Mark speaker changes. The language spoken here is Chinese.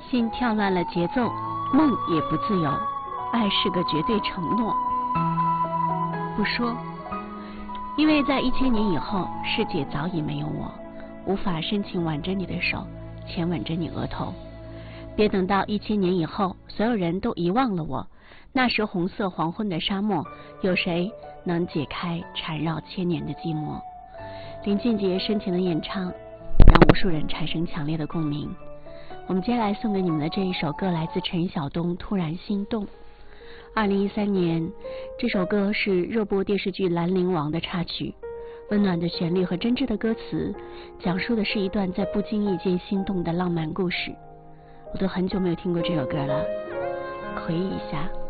Speaker 1: 心跳乱了节奏，梦也不自由。爱是个绝对承诺。不说，因为在1000年以后，世界早已没有我，无法深情挽着你的手，亲吻着你额头。别等到1000年以后，所有人都遗忘了我，那时红色黄昏的沙漠，有谁能解开缠绕千年的寂寞？林俊杰深情的演唱，让无数人产生强烈的共鸣。我们接下来送给你们的这一首歌来自陈晓东《突然心动》。2013年，这首歌是热播电视剧《兰陵王》的插曲，温暖的旋律和真挚的歌词，讲述的是一段在不经意间心动的浪漫故事。我都很久没有听过这首歌了，回忆一下。